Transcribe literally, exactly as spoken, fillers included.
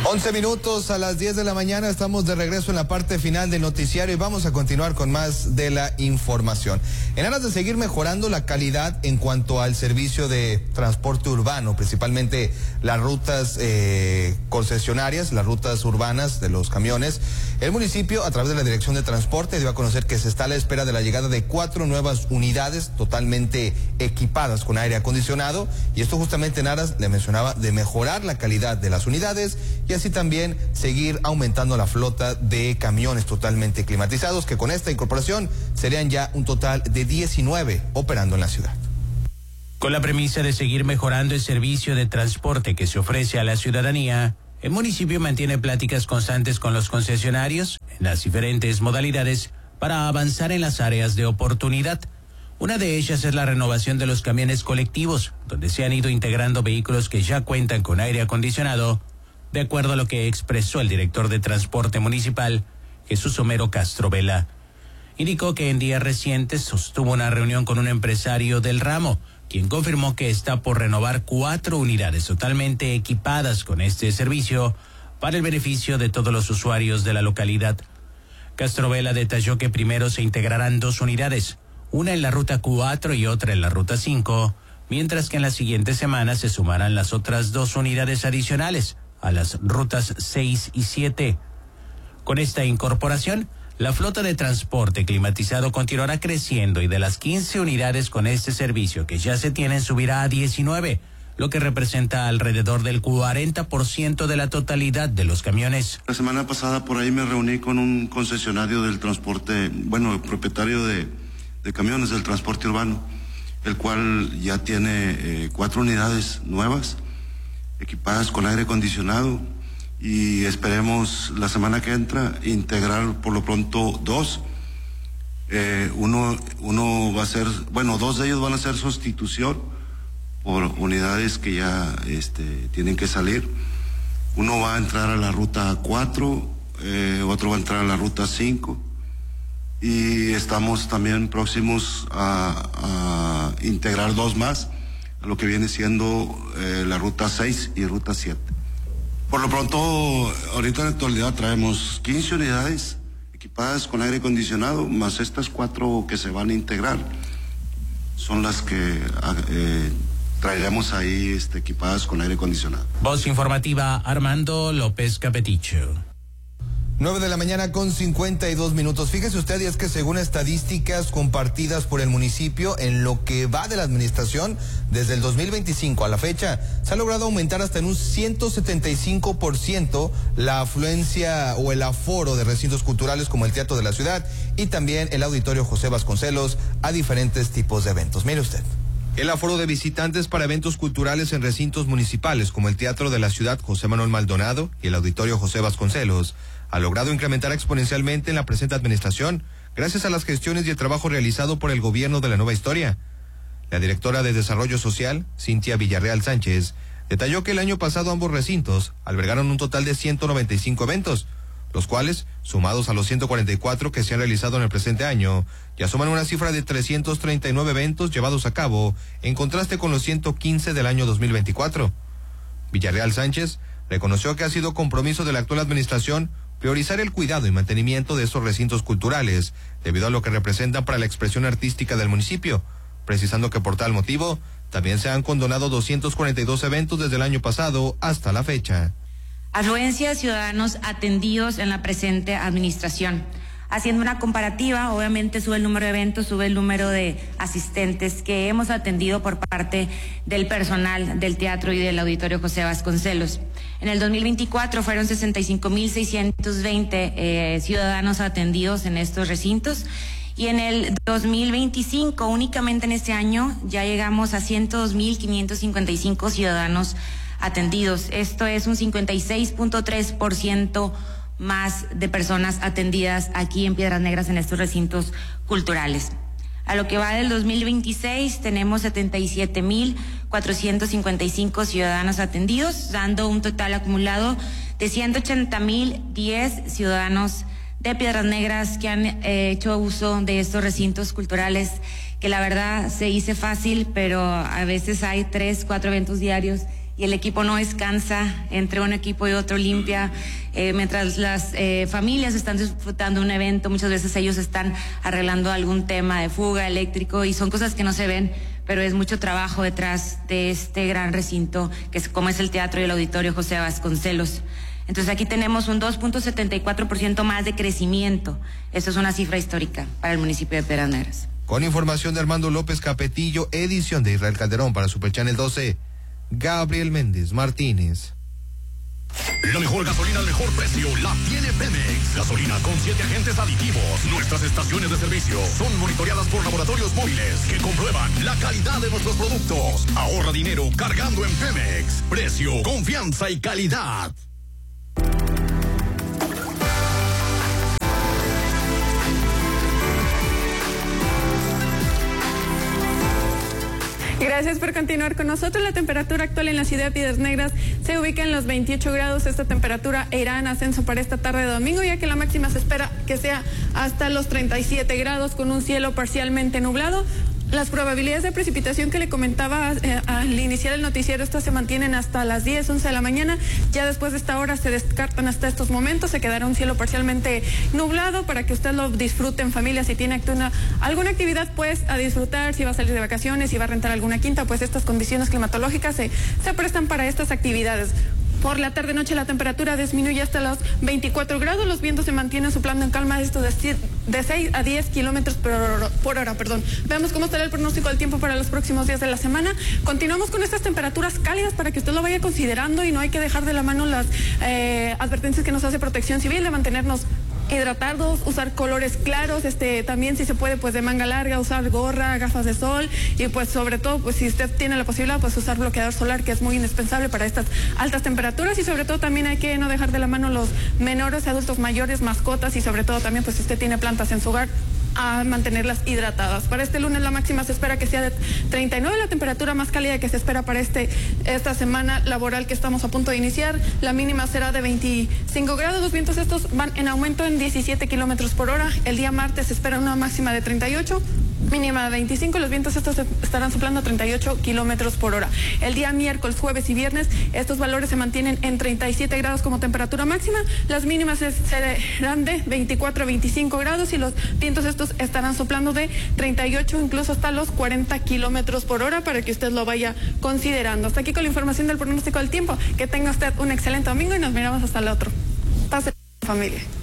once minutos a las diez de la mañana, estamos de regreso en la parte final del noticiario y vamos a continuar con más de la información. En aras de seguir mejorando la calidad en cuanto al servicio de transporte urbano, principalmente las rutas eh, concesionarias, las rutas urbanas de los camiones, el municipio, a través de la Dirección de Transporte, dio a conocer que se está a la espera de la llegada de cuatro nuevas unidades totalmente equipadas con aire acondicionado, y esto justamente en aras, le mencionaba, de mejorar la calidad de las unidades y así también seguir aumentando la flota de camiones totalmente climatizados, que con esta incorporación serían ya un total de diecinueve operando en la ciudad. Con la premisa de seguir mejorando el servicio de transporte que se ofrece a la ciudadanía, el municipio mantiene pláticas constantes con los concesionarios en las diferentes modalidades para avanzar en las áreas de oportunidad. Una de ellas es la renovación de los camiones colectivos, donde se han ido integrando vehículos que ya cuentan con aire acondicionado, de acuerdo a lo que expresó el director de Transporte Municipal, Jesús Homero Castro Vela. Indicó que en días recientes sostuvo una reunión con un empresario del ramo, quien confirmó que está por renovar cuatro unidades totalmente equipadas con este servicio para el beneficio de todos los usuarios de la localidad. Castro Vela detalló que primero se integrarán dos unidades, una en la ruta cuatro y otra en la ruta cinco, mientras que en las siguientes semanas se sumarán las otras dos unidades adicionales a las rutas seis y siete. Con esta incorporación, la flota de transporte climatizado continuará creciendo y de las quince unidades con este servicio que ya se tienen subirá a diecinueve, lo que representa alrededor del cuarenta por ciento de la totalidad de los camiones. La semana pasada por ahí me reuní con un concesionario del transporte, bueno, propietario de, de camiones del transporte urbano, el cual ya tiene eh, cuatro unidades nuevas, equipadas con aire acondicionado, y esperemos la semana que entra integrar por lo pronto dos. Eh, uno, uno va a ser, bueno, dos de ellos van a ser sustitución por unidades que ya este, tienen que salir. Uno va a entrar a la ruta cuatro, eh, otro va a entrar a la ruta cinco, y estamos también próximos a, a integrar dos más, a lo que viene siendo eh, la ruta seis y ruta siete. Por lo pronto, ahorita en la actualidad traemos quince unidades equipadas con aire acondicionado, más estas cuatro que se van a integrar, son las que eh, traeremos ahí este, equipadas con aire acondicionado. Voz informativa, Armando López Capeticho. nueve de la mañana con cincuenta y dos minutos. Fíjese usted, y es que según estadísticas compartidas por el municipio, en lo que va de la administración, desde el dos mil veinticinco a la fecha, se ha logrado aumentar hasta en un ciento setenta y cinco por ciento la afluencia o el aforo de recintos culturales como el Teatro de la Ciudad y también el Auditorio José Vasconcelos a diferentes tipos de eventos. Mire usted. El aforo de visitantes para eventos culturales en recintos municipales como el Teatro de la Ciudad José Manuel Maldonado y el Auditorio José Vasconcelos ha logrado incrementar exponencialmente en la presente administración, gracias a las gestiones y el trabajo realizado por el gobierno de la nueva historia. La directora de Desarrollo Social, Cintia Villarreal Sánchez, detalló que el año pasado ambos recintos albergaron un total de ciento noventa y cinco eventos, los cuales, sumados a los ciento cuarenta y cuatro que se han realizado en el presente año, ya suman una cifra de trescientos treinta y nueve eventos llevados a cabo, en contraste con los ciento quince del año dos mil veinticuatro. Villarreal Sánchez reconoció que ha sido compromiso de la actual administración priorizar el cuidado y mantenimiento de estos recintos culturales, debido a lo que representan para la expresión artística del municipio, precisando que por tal motivo también se han condonado doscientos cuarenta y dos eventos desde el año pasado hasta la fecha. Afluencia de ciudadanos atendidos en la presente administración. Haciendo una comparativa, obviamente sube el número de eventos, sube el número de asistentes que hemos atendido por parte del personal del teatro y del Auditorio José Vasconcelos. En el dos mil veinticuatro fueron sesenta y cinco mil seiscientos veinte eh, ciudadanos atendidos en estos recintos, y en el dos mil veinticinco, únicamente en este año, ya llegamos a ciento dos mil quinientos cincuenta y cinco ciudadanos atendidos. Esto es un cincuenta y seis punto tres por ciento más de personas atendidas aquí en Piedras Negras en estos recintos culturales. A lo que va del dos mil veintiséis tenemos setenta y siete mil cuatrocientos cincuenta y cinco ciudadanos atendidos, dando un total acumulado de ciento ochenta mil diez ciudadanos de Piedras Negras que han eh, hecho uso de estos recintos culturales, que la verdad se dice fácil, pero a veces hay tres, cuatro eventos diarios y el equipo no descansa, entre un equipo y otro limpia, eh, mientras las eh, familias están disfrutando un evento, muchas veces ellos están arreglando algún tema de fuga eléctrico y son cosas que no se ven, pero es mucho trabajo detrás de este gran recinto, que es como es el Teatro y el Auditorio José Vasconcelos. Entonces aquí tenemos un dos punto setenta y cuatro por ciento más de crecimiento. Esto es una cifra histórica para el municipio de Piedras Negras. Con información de Armando López Capetillo, edición de Israel Calderón para Super Channel doce, Gabriel Méndez Martínez. La mejor gasolina al mejor precio la tiene Pemex. Gasolina con siete agentes aditivos. Nuestras estaciones de servicio son monitoreadas por laboratorios móviles que comprueban la calidad de nuestros productos. Ahorra dinero cargando en Pemex. Precio, confianza y calidad. Gracias por continuar con nosotros. La temperatura actual en la ciudad de Piedras Negras se ubica en los veintiocho grados. Esta temperatura irá en ascenso para esta tarde de domingo, ya que la máxima se espera que sea hasta los treinta y siete grados con un cielo parcialmente nublado. Las probabilidades de precipitación que le comentaba eh, al iniciar el noticiero, estas se mantienen hasta las diez, once de la mañana. Ya después de esta hora se descartan hasta estos momentos. Se quedará un cielo parcialmente nublado para que usted lo disfrute en familia. Si tiene una, alguna actividad, pues a disfrutar. Si va a salir de vacaciones, si va a rentar alguna quinta, pues estas condiciones climatológicas se, se prestan para estas actividades. Por la tarde-noche la temperatura disminuye hasta los veinticuatro grados, los vientos se mantienen soplando en calma, esto de, de seis a diez kilómetros por hora, por hora, perdón. Veamos cómo estará el pronóstico del tiempo para los próximos días de la semana. Continuamos con estas temperaturas cálidas para que usted lo vaya considerando y no hay que dejar de la mano las eh, advertencias que nos hace Protección Civil de mantenernos hidratados, usar colores claros, este también si se puede pues de manga larga, usar gorra, gafas de sol y pues sobre todo pues si usted tiene la posibilidad pues usar bloqueador solar, que es muy indispensable para estas altas temperaturas, y sobre todo también hay que no dejar de la mano los menores, adultos mayores, mascotas, y sobre todo también pues si usted tiene plantas en su hogar, a mantenerlas hidratadas. Para este lunes la máxima se espera que sea de treinta y nueve, la temperatura más cálida que se espera para este esta semana laboral que estamos a punto de iniciar. La mínima será de veinticinco grados, los vientos estos van en aumento en diecisiete kilómetros por hora. El día martes se espera una máxima de treinta y ocho, mínima de veinticinco, los vientos estos estarán soplando a treinta y ocho kilómetros por hora. El día miércoles, jueves y viernes estos valores se mantienen en treinta y siete grados como temperatura máxima, las mínimas serán de veinticuatro a veinticinco grados y los vientos estos estarán soplando de treinta y ocho, incluso hasta los cuarenta kilómetros por hora, para que usted lo vaya considerando. Hasta aquí con la información del pronóstico del tiempo. Que tenga usted un excelente domingo y nos miramos hasta el otro. Pase, familia.